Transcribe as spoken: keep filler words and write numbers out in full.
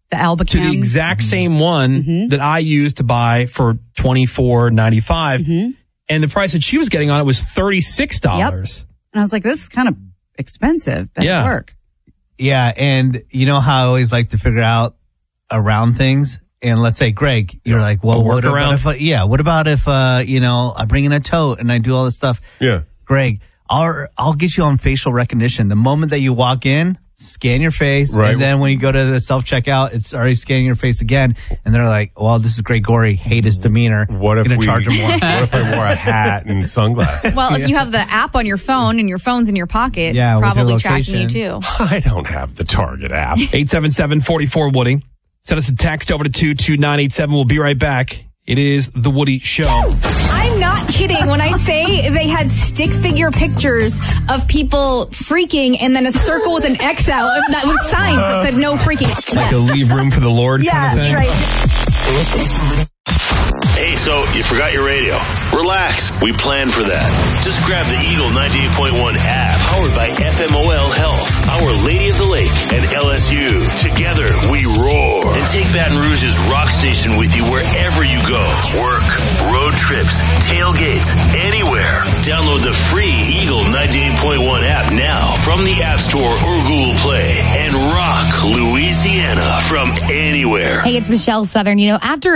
The Albacam. To the exact mm-hmm. same one mm-hmm. that I used to buy for twenty-four ninety-five, mm-hmm. and the price that she was getting on it was thirty-six dollars. Yep. And I was like, this is kind of expensive. That yeah. work. Yeah, and you know how I always like to figure out around things? And let's say, Greg, you're like, well, what about if, uh, yeah, what about if, uh, you know, I bring in a tote and I do all this stuff? Yeah. Greg, I'll, I'll get you on facial recognition. The moment that you walk in, scan your face, right. and then when you go to the self-checkout, it's already scanning your face again, and they're like, well, this is Greg Gorey, hate his demeanor. What if gonna we, charge him more? What if I wore a hat and sunglasses? Well, if you have the app on your phone and your phone's in your pocket, yeah, it's probably tracking you too. I don't have the Target app. eight seven seven, four four, Woody. Send us a text over to two two nine eight seven. We'll be right back. It is The Woody Show. I'm not kidding when I say they had stick figure pictures of people freaking and then a circle with an X out that was signs that said no freaking. Like a leave room for the Lord yeah, kind of thing? Right. Hey, so you forgot your radio. Relax. We planned for that. Just grab the Eagle ninety-eight point one app, powered by F M O L Health, Our Lady of the Lake, and L S U. Together, we roar. And take Baton Rouge's rock station with you wherever you go. Work, road trips, tailgates, anywhere. Download the free Eagle ninety-eight point one app now from the App Store or Google Play. And rock Louisiana from anywhere. Hey, it's Michelle Southern. You know, after